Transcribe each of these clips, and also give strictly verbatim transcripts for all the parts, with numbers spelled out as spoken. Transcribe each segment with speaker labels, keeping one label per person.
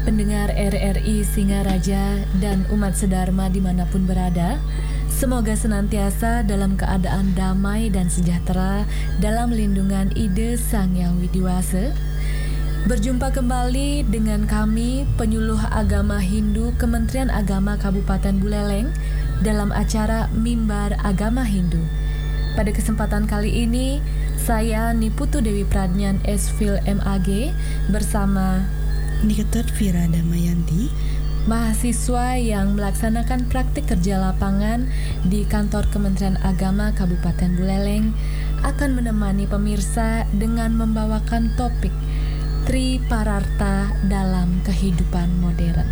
Speaker 1: Pendengar R R I Singaraja dan umat sedharma dimanapun berada, semoga senantiasa dalam keadaan damai dan sejahtera dalam lindungan ide Sang Yang Widiwasa. Berjumpa kembali dengan kami, penyuluh agama Hindu Kementerian Agama Kabupaten Buleleng dalam acara Mimbar Agama Hindu. Pada kesempatan kali ini, saya Niputu Dewi Pradnyan S Phil M A G bersama
Speaker 2: Niketot Vira Damayanti,
Speaker 1: mahasiswa yang melaksanakan praktik kerja lapangan di kantor Kementerian Agama Kabupaten Buleleng akan menemani pemirsa dengan membawakan topik Tripararta dalam kehidupan modern.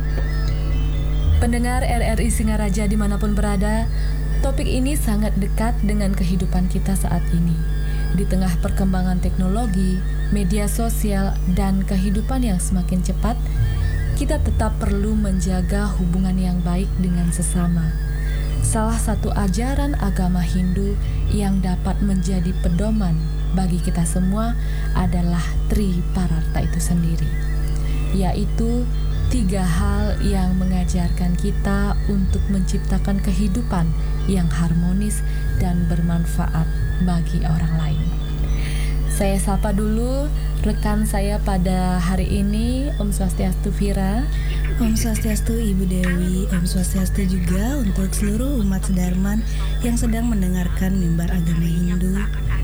Speaker 1: Pendengar R R I Singaraja dimanapun berada, topik ini sangat dekat dengan kehidupan kita saat ini. Di tengah perkembangan teknologi, media sosial, dan kehidupan yang semakin cepat, kita tetap perlu menjaga hubungan yang baik dengan sesama. Salah satu ajaran agama Hindu yang dapat menjadi pedoman bagi kita semua adalah Tripararta itu sendiri, yaitu tiga hal yang mengajarkan kita untuk menciptakan kehidupan yang harmonis dan bermanfaat bagi orang lain. Saya sapa dulu rekan saya pada hari ini, Om Swastiastu Vira.
Speaker 2: Om Swastiastu Ibu Dewi, Om Swastiastu juga untuk seluruh umat sedarman yang sedang mendengarkan Mimbar Agama Hindu.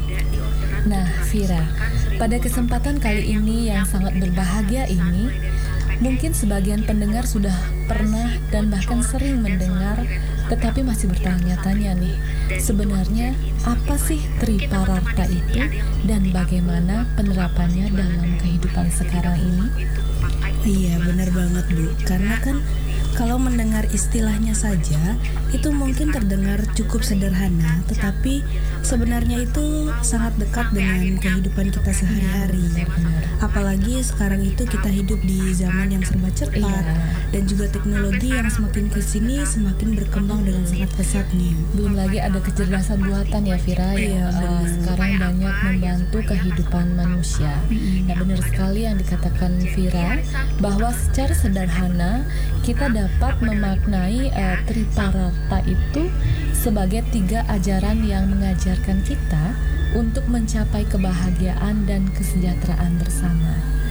Speaker 1: Nah, Vira, pada kesempatan kali ini yang sangat berbahagia ini, mungkin sebagian pendengar sudah pernah dan bahkan sering mendengar, tetapi masih bertanya-tanya nih, sebenarnya apa sih Tripararta itu dan bagaimana penerapannya dalam kehidupan sekarang ini?
Speaker 2: Iya, benar banget Bu, karena kan kalau mendengar istilahnya saja itu mungkin terdengar cukup sederhana, tetapi sebenarnya itu sangat dekat dengan kehidupan kita sehari-hari. Apalagi sekarang itu kita hidup di zaman yang serba cepat, iya, dan juga teknologi yang semakin kesini semakin berkembang dengan sangat pesatnya.
Speaker 1: Belum lagi ada kecerdasan buatan ya Vira,
Speaker 2: iya,
Speaker 1: yang uh, sekarang banyak membantu kehidupan manusia. Nah, benar sekali yang dikatakan Vira, bahwa secara sederhana kita dapat memaknai uh, Tripararta itu sebagai tiga ajaran yang mengajarkan kita untuk mencapai kebahagiaan dan kesejahteraan bersama.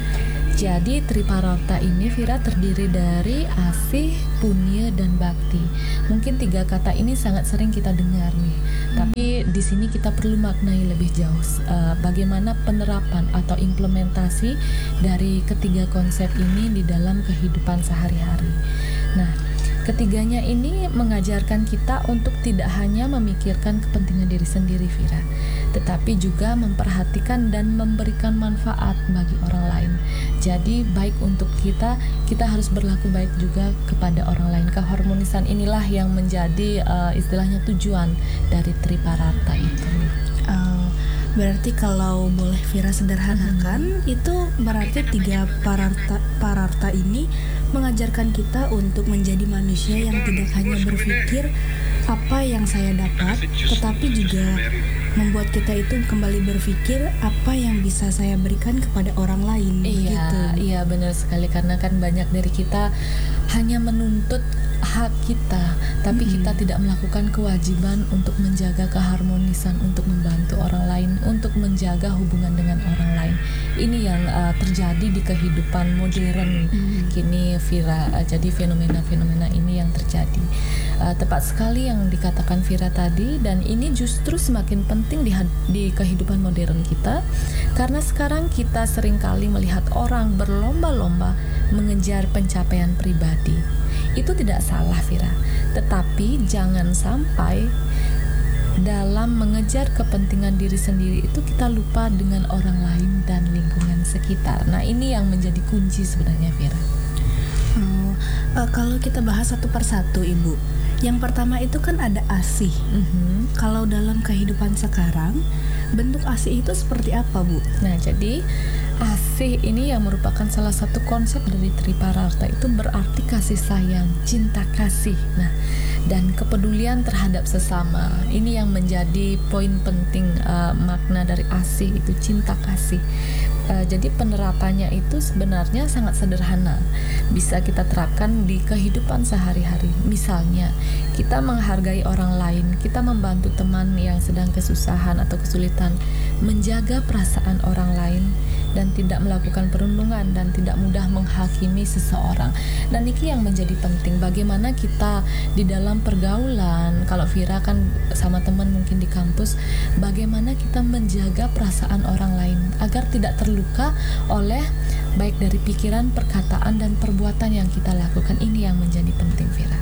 Speaker 1: Jadi Tripararta ini Vira terdiri dari asih, punya, dan bakti. Mungkin tiga kata ini sangat sering kita dengar nih. Hmm. Tapi di sini kita perlu maknai lebih jauh uh, bagaimana penerapan atau implementasi dari ketiga konsep ini di dalam kehidupan sehari-hari. Nah, ketiganya ini mengajarkan kita untuk tidak hanya memikirkan kepentingan diri sendiri, Vira, tetapi juga memperhatikan dan memberikan manfaat bagi orang lain. Jadi baik untuk kita, kita harus berlaku baik juga kepada orang lain. Keharmonisan inilah yang menjadi uh, istilahnya tujuan dari Tripararta itu.
Speaker 2: Uh, berarti kalau boleh Vira sederhanakan, hmm. itu berarti tiga pararta, pararta ini mengajarkan kita untuk menjadi manusia yang tidak hanya berpikir apa yang saya dapat, tetapi juga membuat kita itu kembali berpikir apa yang bisa saya berikan kepada orang lain.
Speaker 1: Iya,
Speaker 2: gitu.
Speaker 1: Iya benar sekali, karena kan banyak dari kita hanya menuntut hak kita, tapi mm-hmm. kita tidak melakukan kewajiban untuk menjaga keharmonisan, untuk membantu orang lain, untuk menjaga hubungan dengan orang lain. Ini yang uh, terjadi di kehidupan modern mm-hmm. kini, Vira. Uh, jadi fenomena-fenomena ini yang terjadi. Uh, tepat sekali yang dikatakan Vira tadi, dan ini justru semakin penting di, di kehidupan modern kita, karena sekarang kita seringkali melihat orang berlomba-lomba mengejar pencapaian pribadi. Itu tidak salah, Vira, tetapi jangan sampai dalam mengejar kepentingan diri sendiri itu kita lupa dengan orang lain dan lingkungan sekitar. Nah, ini yang menjadi kunci sebenarnya, Vira.
Speaker 2: Oh, uh, kalau kita bahas satu persatu, Ibu. Yang pertama itu kan ada asih. Mm-hmm. Kalau dalam kehidupan sekarang, bentuk asih itu seperti apa, Bu?
Speaker 1: Nah, jadi asih ini yang merupakan salah satu konsep dari Triparata, itu berarti kasih sayang, cinta kasih. Nah, dan kepedulian terhadap sesama. Ini yang menjadi poin penting uh, makna dari asih itu cinta kasih. Uh, jadi penerapannya itu sebenarnya sangat sederhana, bisa kita terapkan di kehidupan sehari-hari. Misalnya, kita menghargai orang lain, kita membantu teman yang sedang kesusahan atau kesulitan, menjaga perasaan orang lain, dan tidak melakukan perundungan dan tidak mudah menghakimi seseorang. Dan ini yang menjadi penting, bagaimana kita di dalam pergaulan, kalau Vira kan sama teman mungkin di kampus, bagaimana kita menjaga perasaan orang lain agar tidak terluka oleh baik dari pikiran, perkataan, dan perbuatan yang kita lakukan. Ini yang menjadi penting, Vira.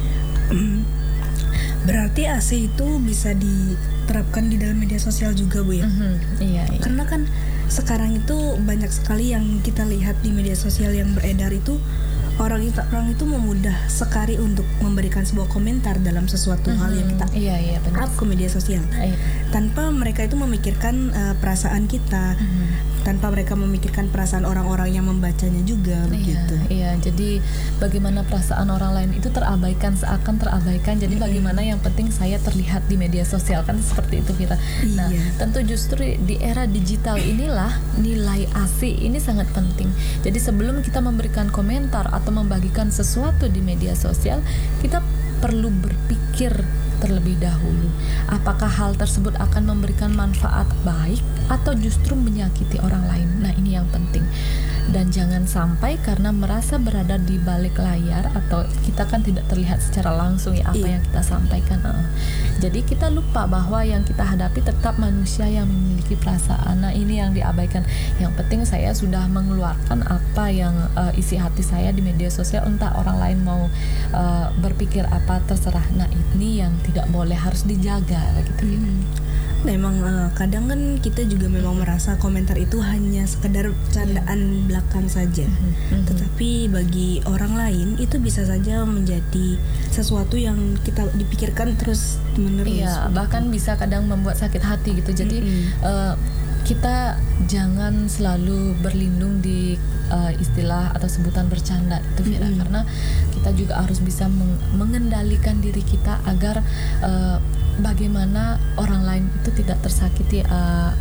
Speaker 2: Berarti A C itu bisa diterapkan di dalam media sosial juga, Bu ya?
Speaker 1: Mm-hmm, iya, iya.
Speaker 2: Karena kan sekarang itu banyak sekali yang kita lihat di media sosial yang beredar itu orang itu orang itu memudah sekali untuk memberikan sebuah komentar dalam sesuatu mm-hmm. hal yang kita
Speaker 1: iya, iya,
Speaker 2: up ke media sosial, iya. tanpa mereka itu memikirkan uh, perasaan kita, mm-hmm. tanpa mereka memikirkan perasaan orang-orang yang membacanya juga,
Speaker 1: iya,
Speaker 2: begitu.
Speaker 1: Iya, jadi bagaimana perasaan orang lain itu terabaikan, seakan terabaikan. Jadi mm-hmm. bagaimana yang penting saya terlihat di media sosial, kan seperti itu kita.
Speaker 2: Iya.
Speaker 1: Nah, tentu justru di era digital inilah nilai asih ini sangat penting. Jadi sebelum kita memberikan komentar atau membagikan sesuatu di media sosial, kita perlu berpikir terlebih dahulu, apakah hal tersebut akan memberikan manfaat baik atau justru menyakiti orang lain. Nah, ini yang penting. Dan jangan sampai karena merasa berada di balik layar atau kita kan tidak terlihat secara langsung ya apa
Speaker 2: iya.
Speaker 1: yang kita sampaikan. Uh. Jadi kita lupa bahwa yang kita hadapi tetap manusia yang memiliki perasaan. Nah, ini yang diabaikan. Yang penting saya sudah mengeluarkan apa yang uh, isi hati saya di media sosial, entah orang lain mau uh, berpikir apa terserah. Nah, ini yang tidak boleh, harus dijaga gitu.
Speaker 2: Hmm. Memang uh, kadang kan kita juga memang merasa komentar itu hanya sekedar candaan belakang saja, mm-hmm. tetapi bagi orang lain itu bisa saja menjadi sesuatu yang kita dipikirkan terus menerus.
Speaker 1: Iya, bahkan bisa kadang membuat sakit hati gitu. Jadi mm-hmm. uh, kita jangan selalu berlindung di uh, istilah atau sebutan bercanda itu, Vira, mm-hmm. karena kita juga harus bisa meng- mengendalikan diri kita agar uh, bagaimana orang lain itu tidak tersakiti uh,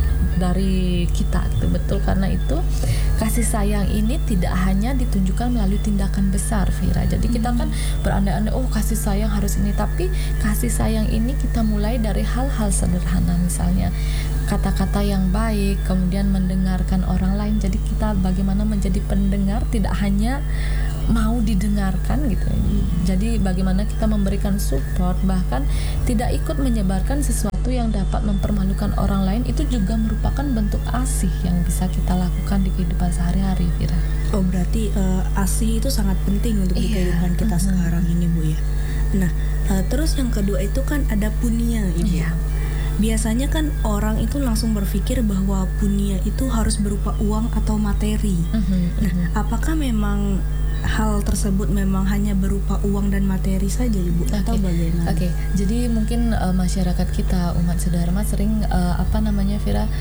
Speaker 1: dari kita gitu. Betul, karena itu kasih sayang ini tidak hanya ditunjukkan melalui tindakan besar, Vira. Jadi hmm. kita kan berandai-andai oh kasih sayang harus ini, tapi kasih sayang ini kita mulai dari hal-hal sederhana, misalnya kata-kata yang baik, kemudian mendengarkan orang lain. Jadi kita bagaimana menjadi pendengar, tidak hanya mau didengarkan gitu. Jadi bagaimana kita memberikan support, bahkan tidak ikut menyebarkan sesuatu yang dapat mempermalukan orang lain, itu juga merupakan bentuk asih yang bisa kita lakukan di kehidupan sehari-hari, Vira.
Speaker 2: Oh, berarti uh, asih itu sangat penting untuk di
Speaker 1: iya.
Speaker 2: kehidupan kita mm-hmm. sekarang ini, Bu ya. Nah, uh, terus yang kedua itu kan ada punya, Ibu. Iya. Biasanya kan orang itu langsung berpikir bahwa punya itu harus berupa uang atau materi. Mm-hmm. Nah, apakah memang hal tersebut memang hanya berupa uang dan materi saja, Ibu,
Speaker 1: okay.
Speaker 2: atau bagaimana?
Speaker 1: Oke, okay. Jadi mungkin uh, masyarakat kita, umat sedharma sering uh, apa namanya, Vira,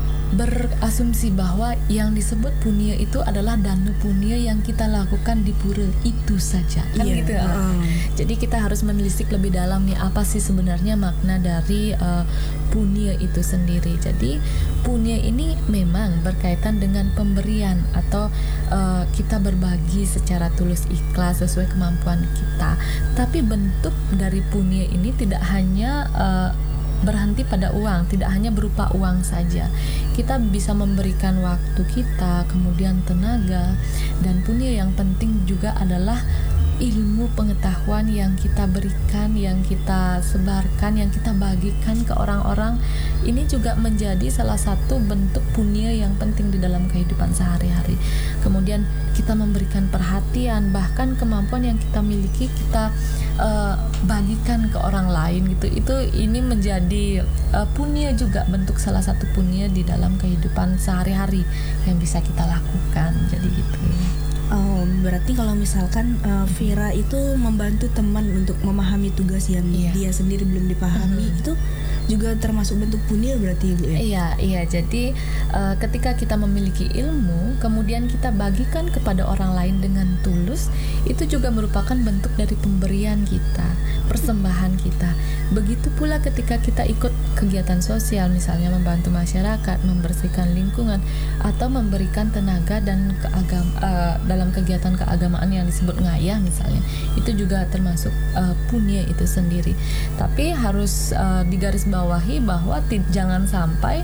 Speaker 1: berasumsi bahwa yang disebut punya itu adalah danu punya yang kita lakukan di pura itu saja, kan
Speaker 2: yeah.
Speaker 1: gitu. Uh. Jadi kita harus menelisik lebih dalam nih, apa sih sebenarnya makna dari uh, punya itu sendiri. Jadi punya ini memang berkaitan dengan pemberian atau uh, kita berbagi secara tulus ikhlas sesuai kemampuan kita. Tapi bentuk dari punya ini tidak hanya uh, berhenti pada uang, tidak hanya berupa uang saja. Kita bisa memberikan waktu kita, kemudian tenaga, dan punya yang penting juga adalah ilmu pengetahuan yang kita berikan, yang kita sebarkan, yang kita bagikan ke orang-orang. Ini juga menjadi salah satu bentuk punya yang penting di dalam kehidupan sehari-hari. Kemudian kita memberikan perhatian, bahkan kemampuan yang kita miliki kita uh, bagikan ke orang lain gitu. Itu ini menjadi uh, punya juga, bentuk salah satu punya di dalam kehidupan sehari-hari yang bisa kita lakukan. Jadi gitu.
Speaker 2: Oh, berarti kalau misalkan uh, Vira itu membantu teman untuk memahami tugas yang
Speaker 1: Iya.
Speaker 2: dia sendiri belum dipahami,
Speaker 1: Mhm.
Speaker 2: itu juga termasuk bentuk punya berarti Ibu ya?
Speaker 1: Iya, iya. Jadi uh, ketika kita memiliki ilmu, kemudian kita bagikan kepada orang lain dengan tulus, itu juga merupakan bentuk dari pemberian kita, persembahan kita. Begitu pula ketika kita ikut kegiatan sosial, misalnya membantu masyarakat, membersihkan lingkungan, atau memberikan tenaga dan keagam uh, dalam kegiatan keagamaan yang disebut ngayah misalnya, itu juga termasuk uh, punya itu sendiri. Tapi harus uh, digarisbawahi bahwa ti- jangan sampai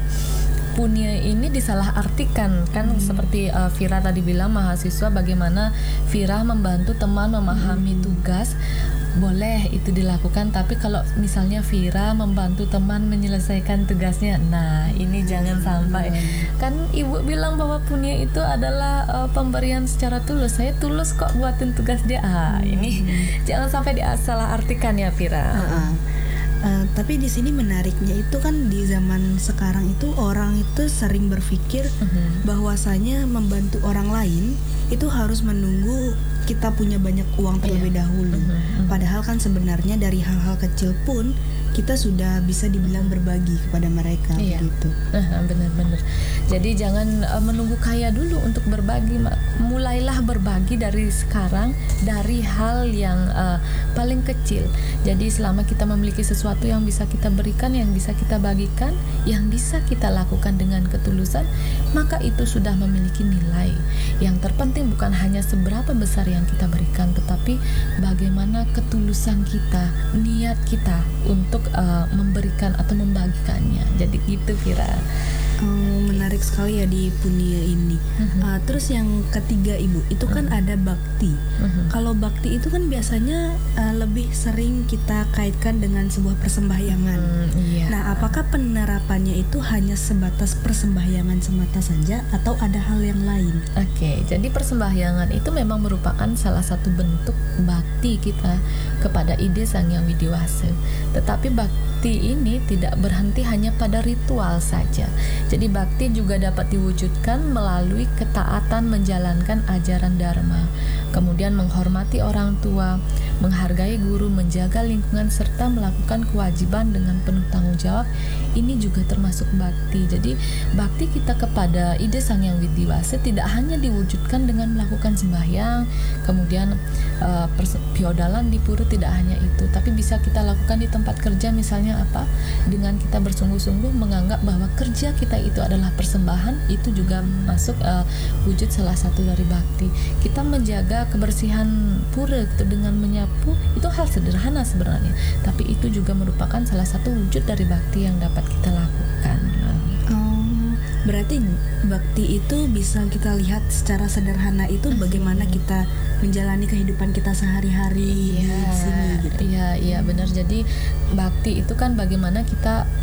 Speaker 1: punya ini disalahartikan kan, hmm. seperti uh, Vira tadi bilang mahasiswa, bagaimana Vira membantu teman memahami hmm. tugas, boleh itu dilakukan, tapi kalau misalnya Vira membantu teman menyelesaikan tugasnya, nah ini jangan sampai. Kan Ibu bilang bahwa punya itu adalah uh, pemberian secara tulus, saya tulus kok buatin tugas dia, ah hmm. ini jangan sampai disalahartikan ya Vira.
Speaker 2: Uh-uh. Uh, tapi di sini menariknya itu kan di zaman sekarang itu orang itu sering berpikir uh-huh. bahwasanya membantu orang lain itu harus menunggu kita punya banyak uang terlebih yeah. dahulu. Uh-huh. Uh-huh. Padahal kan sebenarnya dari hal-hal kecil pun kita sudah bisa dibilang berbagi kepada mereka,
Speaker 1: iya.
Speaker 2: gitu.
Speaker 1: Nah, benar-benar. Jadi jangan uh, menunggu kaya dulu untuk berbagi. Mulailah berbagi dari sekarang, dari hal yang uh, paling kecil. Jadi selama kita memiliki sesuatu yang bisa kita berikan, yang bisa kita bagikan, yang bisa kita lakukan dengan ketulusan, maka itu sudah memiliki nilai. Yang terpenting bukan hanya seberapa besar yang kita berikan, tetapi bagaimana ketulusan kita, niat kita untuk Uh, memberikan atau membagikannya. Jadi gitu Vira.
Speaker 2: Oh, menarik sekali ya di punya ini. Uh-huh. Uh, terus yang ketiga Ibu, itu kan uh-huh. ada bakti. Uh-huh. Kalau bakti itu kan biasanya uh, lebih sering kita kaitkan dengan sebuah persembahyangan. Uh, iya. Nah, apakah penerapannya itu hanya sebatas persembahyangan semata saja atau ada hal yang lain?
Speaker 1: Oke, okay, jadi persembahyangan itu memang merupakan salah satu bentuk bakti kita kepada ide Sang Hyang Widiwasa. Tetapi bakti ini tidak berhenti hanya pada ritual saja. Jadi bakti juga dapat diwujudkan melalui ketaatan menjalankan ajaran dharma, kemudian menghormati orang tua, menghargai guru, menjaga lingkungan, serta melakukan kewajiban dengan penuh tanggung jawab. Ini juga termasuk bakti. Jadi bakti kita kepada ide Sang Hyang Widiwasa tidak hanya diwujudkan dengan melakukan sembahyang, kemudian uh, pers- piodalan di pura, tidak hanya itu, tapi bisa kita lakukan di tempat kerja misalnya apa? Dengan kita bersungguh-sungguh menganggap bahwa kerja kita itu adalah persembahan, itu juga masuk uh, wujud salah satu dari bakti. Kita menjaga kebersihan pura itu dengan menyapu, itu hal sederhana sebenarnya, tapi itu juga merupakan salah satu wujud dari bakti yang dapat kita lakukan.
Speaker 2: Oh, berarti bakti itu bisa kita lihat secara sederhana itu bagaimana kita menjalani kehidupan kita sehari-hari
Speaker 1: iya,
Speaker 2: di sini gitu.
Speaker 1: Iya, iya benar. Jadi bakti itu kan bagaimana kita